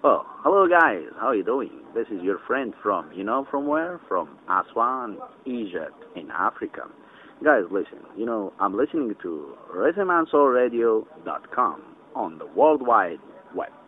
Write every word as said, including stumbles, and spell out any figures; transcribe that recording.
Well, hello guys, how are you doing? This is your friend from, you know from where? From Aswan, Egypt, in Africa. Guys, listen, you know, I'm listening to resonance radio dot com on the World Wide Web.